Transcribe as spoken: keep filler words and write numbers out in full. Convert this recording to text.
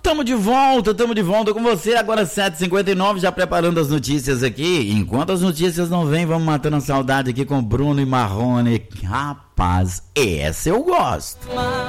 Tamo de volta, tamo de volta com você, agora sete e cinquenta e nove, já preparando as notícias aqui. Enquanto as notícias não vêm, vamos matando a saudade aqui com Bruno e Marrone. Rapaz, essa eu gosto.